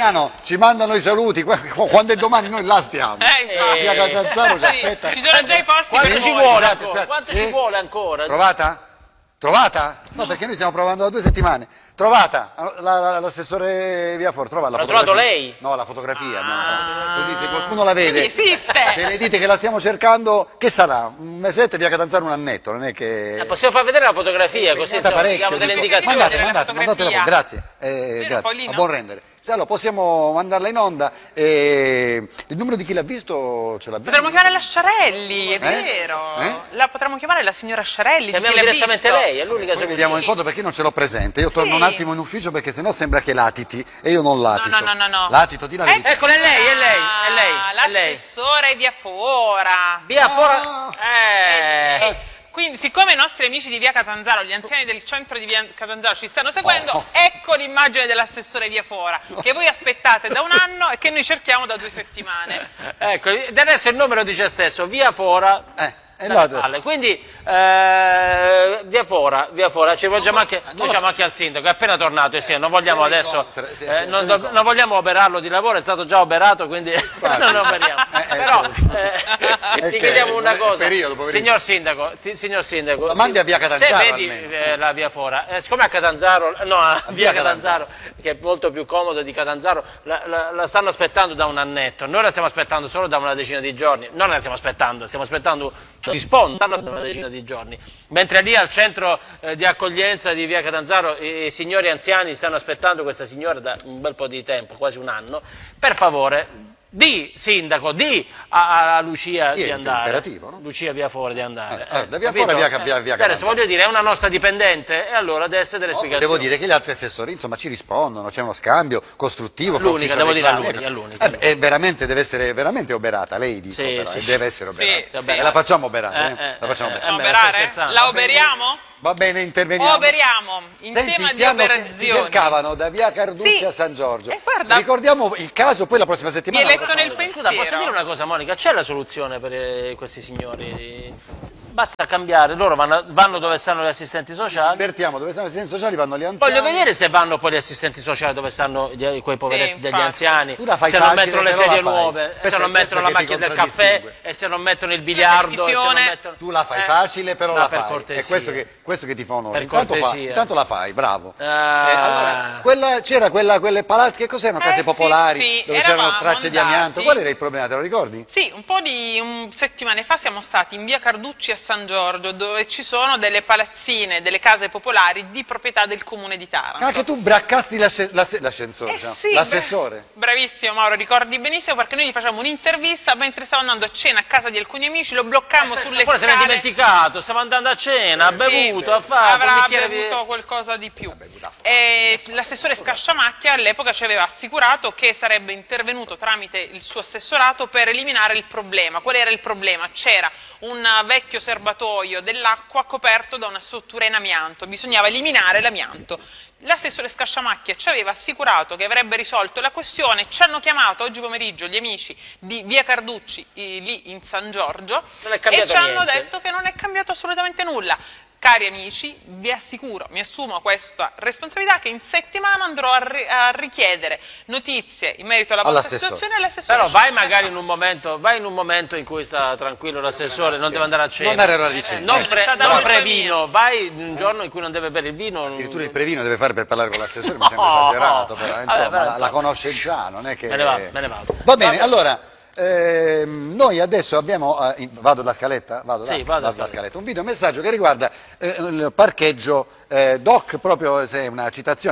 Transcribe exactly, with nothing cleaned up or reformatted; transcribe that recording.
Damiano, ci mandano i saluti, quando è domani noi là stiamo. Eh, Via Catanzaro ci aspetta. Ci sono già i posti. Quanto per ci voi. vuole Scusate, ancora? scusate, Quanto sì? ci vuole ancora? Trovata? Trovata? No, perché noi stiamo provando da due settimane. Trovata? L'assessore Viafor, trova la L'ha fotografia. trovato lei? No, la fotografia. Ah. No. Così se qualcuno la vede, Quindi esiste. se le dite che la stiamo cercando, che sarà? Un mesetto e Via Catanzaro un annetto, non è che... Eh, possiamo far vedere la fotografia, così Impegnata insomma, parecchio, diamo delle dico. indicazioni. Mandate, della mandate, mandatela voi, fotografia. grazie, eh, Vero, grazie. Paolino? A buon rendere. Se allora possiamo mandarla in onda, eh, il numero di chi l'ha visto ce l'abbiamo? Potremmo chiamare la Sciarelli, è Eh? vero. Eh? La potremmo chiamare la signora Sciarelli. Chiamiamo di chi l'ha direttamente visto. lei, è l'unica Poi vediamo in soluzione. foto perché non ce l'ho presente, io torno Sì. un attimo in ufficio perché sennò sembra che latiti e io non latito. No, no, no, no, no. Latito, di la verità. Ecco, è lei, è lei, è lei, Ah, è lei. l'assessore Via Fora. Via Ah. Fora... Eh... Eh, Quindi, siccome i nostri amici di Via Catanzaro, gli anziani del centro di Via Catanzaro ci stanno seguendo, Oh. ecco l'immagine dell'assessore Via Fora, che voi aspettate da un anno e che noi cerchiamo da due settimane. Ecco, adesso il numero dice stesso, Via Fora... Eh, e dalle là- palle. Quindi eh, via Fora, via Fora, ci rivolgiamo anche, no. noi siamo anche al sindaco, è appena tornato, sì, non vogliamo Se lo adesso, incontra, sì, eh, sì, non, se lo do- incontra. non vogliamo operarlo di lavoro, è stato già operato, quindi non lo operiamo. Eh, eh, Però eh, eh, eh, ti che- chiediamo una è cosa, periodo, poverino. signor sindaco, ti- signor sindaco, La mandi a Via Catanzaro, se vedi almeno. eh, la via Fora, eh, siccome a Catanzaro, no, a via Via Catanzaro, che è molto più comodo di Catanzaro, la, la- la stanno aspettando da un annetto, noi la stiamo aspettando solo da una decina di giorni, non la stiamo aspettando, stiamo aspettando, cioè, rispondono da una decina di giorni, mentre lì al centro eh, di accoglienza di via Catanzaro i, i signori anziani stanno aspettando questa signora da un bel po' di tempo, quasi un anno. Per favore, di sindaco, di a, a Lucia Sì, di è andare, imperativo, no? Lucia via fuori di andare. Eh, eh, da via capito? Fora via- via- via Adesso Catanzaro. voglio dire, è una nostra dipendente e allora deve essere delle No, spiegazioni. devo dire che gli altri assessori insomma ci rispondono, c'è uno scambio costruttivo. L'unica, fra devo ufficio dire, reclami. l'unica, Eh, l'unica. è veramente, deve essere veramente oberata, lei dico, Sì, però, sì, eh, sì. deve essere oberata. Sì, Vabbè, E la facciamo oberare, Eh, eh? eh, la facciamo eh, oberare. eh, beh, Operare? stai scherzando? La operiamo? Va bene, interveniamo. Operiamo in Senti, tema ti, di hanno, ti operazioni. cercavano da via Carducci Sì. a San Giorgio. E guarda- Ricordiamo il caso, poi la prossima settimana. Mi hai la letto facciamo nel vedere. pensiero. Scusa, posso dire una cosa, Monica? C'è la soluzione per eh, questi signori? Basta cambiare, loro vanno, vanno dove stanno gli assistenti sociali. Invertiamo, dove stanno gli assistenti sociali vanno gli anziani. Voglio vedere se vanno poi gli assistenti sociali dove stanno gli- quei poveretti Sì, degli infatti. anziani, Tu la fai se non facile, mettono le però sedie la fai. nuove, Questa se è non mettono la questa che ti macchina del caffè contraddistingue. e se non mettono il biliardo, e se non televisione. mettono... Tu la fai Eh, facile, però no, la per fai. cortesia. È questo che, questo che ti fa onore. Per Intanto, fa- cortesia. intanto la fai, bravo. Ah. Eh, allora, quella- c'era quella, quelle palazzi, che cos'erano? Case Eh, popolari, sì, sì, dove c'erano eravamo tracce di andati. amianto. Qual era il problema, te lo ricordi? Sì, un po' di un, settimane fa siamo stati in via Carducci a San Giorgio, dove ci sono delle palazzine, delle case popolari di proprietà del comune di Taranto. Ah, che tu braccasti l'asce- l'asse- l'ascensore, Eh diciamo. sì, l'assessore. bra- bravissimo Mauro, ricordi benissimo perché noi gli facciamo un'intervista mentre stava andando a cena a casa di alcuni amici, lo bloccammo sulle Poi se ne è scale. dimenticato, stava andando a cena, ha Sì, bevuto, ha fatto un avrà bicchiere di... bevuto qualcosa di più. bevuto a fuoco. E l'assessore Scasciamacchia all'epoca ci aveva assicurato che sarebbe intervenuto tramite il suo assessorato per eliminare il problema. Qual era il problema? C'era un vecchio serbatoio dell'acqua coperto da una struttura in amianto, bisognava eliminare l'amianto. L'assessore Scasciamacchia ci aveva assicurato che avrebbe risolto la questione, ci hanno chiamato oggi pomeriggio gli amici di via Carducci, eh, lì in San Giorgio, Non è e cambiato ci hanno niente. detto che non è cambiato assolutamente nulla. Cari amici, vi assicuro, mi assumo questa responsabilità che in settimana andrò a, ri- a richiedere notizie in merito alla vostra All'assessore. situazione all'assessore. Però vai magari in un momento, vai in un momento in cui sta tranquillo l'assessore, non deve andare a cena. Non era ora di cena. Non, Eh, pre, sta da non colpa pre-vino, vai in un giorno in cui non deve bere il vino. Addirittura il previno deve fare per parlare con l'assessore, mi sembra No. esagerato, però, Vabbè, insomma, però, la, la insomma. conosce già, non è che... Me ne vado, me ne vado. Va bene, Vabbè. allora, ehm, noi adesso abbiamo, eh, in- vado alla scaletta? Vado, Sì, là, vado alla alla scaletta. un videomessaggio che riguarda eh, il parcheggio, eh, Doc, proprio se è una citazione.